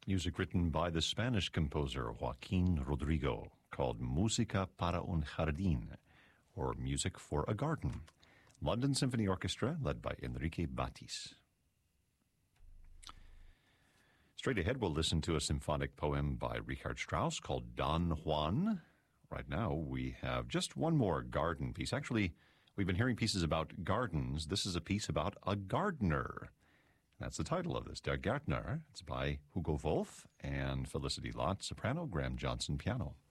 Music written by the Spanish composer Joaquin Rodrigo, called Música para un Jardín, or Music for a Garden. London Symphony Orchestra, led by Enrique Batis. Straight ahead, we'll listen to a symphonic poem by Richard Strauss called Don Juan. Right now, we have just one more garden piece. Actually, we've been hearing pieces about gardens. This is a piece about a gardener. That's the title of this, Der Gärtner. It's by Hugo Wolf and Felicity Lott, soprano, Graham Johnson, piano.